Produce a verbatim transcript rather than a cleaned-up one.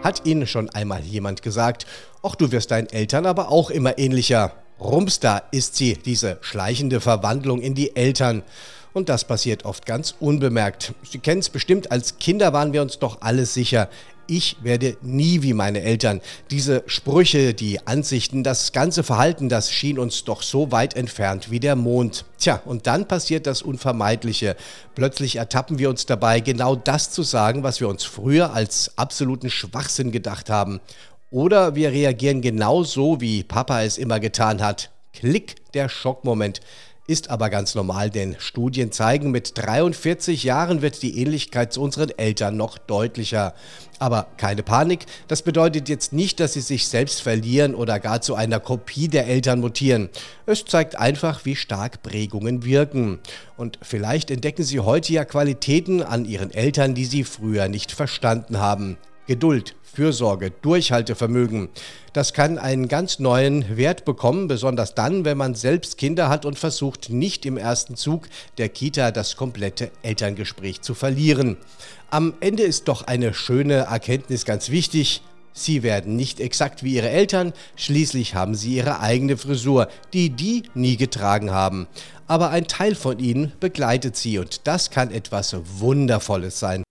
Hat Ihnen schon einmal jemand gesagt: »Ach, du wirst deinen Eltern aber auch immer ähnlicher«? Rums, da ist sie, diese schleichende Verwandlung in die Eltern. Und das passiert oft ganz unbemerkt. Sie kennen es bestimmt, als Kinder waren wir uns doch alle sicher: Ich werde nie wie meine Eltern. Diese Sprüche, die Ansichten, das ganze Verhalten, das schien uns doch so weit entfernt wie der Mond. Tja, und dann passiert das Unvermeidliche. Plötzlich ertappen wir uns dabei, genau das zu sagen, was wir uns früher als absoluten Schwachsinn gedacht haben. Oder wir reagieren genau so, wie Papa es immer getan hat. Klick, der Schockmoment. Ist aber ganz normal, denn Studien zeigen, mit dreiundvierzig Jahren wird die Ähnlichkeit zu unseren Eltern noch deutlicher. Aber keine Panik, das bedeutet jetzt nicht, dass sie sich selbst verlieren oder gar zu einer Kopie der Eltern mutieren. Es zeigt einfach, wie stark Prägungen wirken. Und vielleicht entdecken Sie heute ja Qualitäten an Ihren Eltern, die Sie früher nicht verstanden haben. Geduld, Fürsorge, Durchhaltevermögen. Das kann einen ganz neuen Wert bekommen, besonders dann, wenn man selbst Kinder hat und versucht, nicht im ersten Zug der Kita das komplette Elterngespräch zu verlieren. Am Ende ist doch eine schöne Erkenntnis ganz wichtig: Sie werden nicht exakt wie Ihre Eltern, schließlich haben Sie Ihre eigene Frisur, die die nie getragen haben. Aber ein Teil von Ihnen begleitet Sie, und das kann etwas Wundervolles sein.